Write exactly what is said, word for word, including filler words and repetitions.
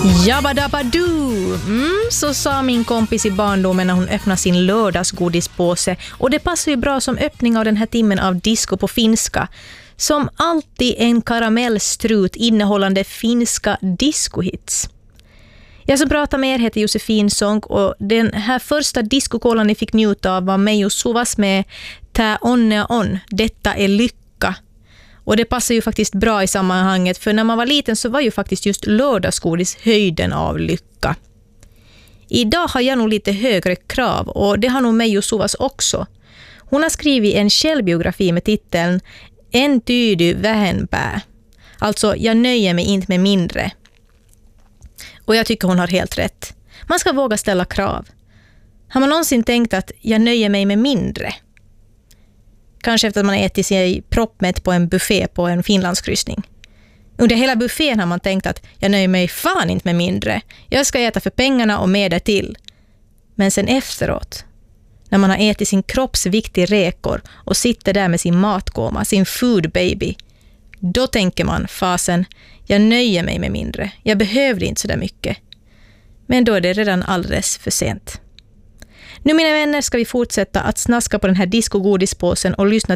Jabba-dabba-doo! Mm, så sa min kompis i barndomen när hon öppnade sin lördagsgodispåse. Och det passar ju bra som öppning av den här timmen av disco på finska. Som alltid en karamellstrut innehållande finska discohits. Jag som pratar med er heter Josefin Sång och den här första discokollan ni fick njuta av var mig och Suvas med Tää onnea on, detta är lycka. Och det passar ju faktiskt bra i sammanhanget, för när man var liten så var ju faktiskt just lördagsgodis höjden av lycka. Idag har jag nog lite högre krav och det har nog mig och Suvas också. Hon har skrivit en självbiografi med titeln En tydy vähempää. Alltså, jag nöjer mig inte med mindre. Och jag tycker hon har helt rätt. Man ska våga ställa krav. Har man någonsin tänkt att jag nöjer mig med mindre? Kanske efter att man ätit sig proppmätt på en buffé på en Finlandskryssning. Under hela buffén har man tänkt att jag nöjer mig fan inte med mindre. Jag ska äta för pengarna och mer därtill. Men sen efteråt, när man har ätit sin kroppsviktig räkor och sitter där med sin matgåma, sin food baby, då tänker man, fasen, jag nöjer mig med mindre. Jag behöver inte så där mycket. Men då är det redan alldeles för sent. Nu mina vänner ska vi fortsätta att snaska på den här discogodispåsen och lyssna